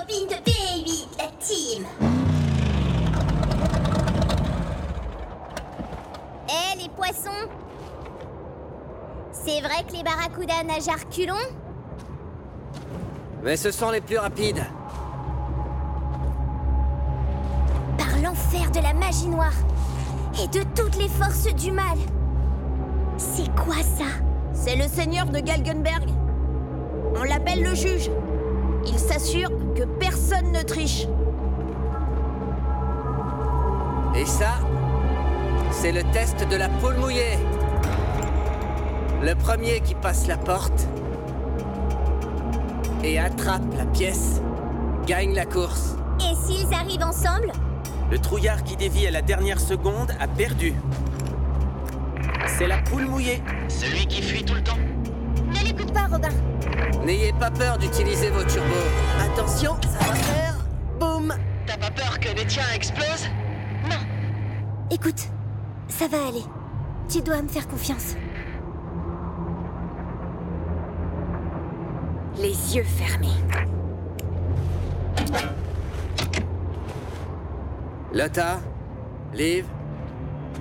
copines de P8, la team. Eh, les poissons! C'est vrai que les barracudas nagent à reculons? Mais ce sont les plus rapides. Par l'enfer de la magie noire et de toutes les forces du mal. C'est quoi ça? C'est le seigneur de Galgenberg. On l'appelle le juge. Il s'assure que personne ne triche. Et ça, c'est le test de la poule mouillée. Le premier qui passe la porte et attrape la pièce gagne la course. Et s'ils arrivent ensemble? Le trouillard qui dévie à la dernière seconde a perdu. C'est la poule mouillée. Celui qui fuit tout le temps. Ne l'écoute pas, Robin. N'ayez pas peur d'utiliser vos turbos. Attention, ça va faire boum. T'as pas peur que les tiens explosent? Non. Écoute, ça va aller. Tu dois me faire confiance. Les yeux fermés. Lotta, Liv,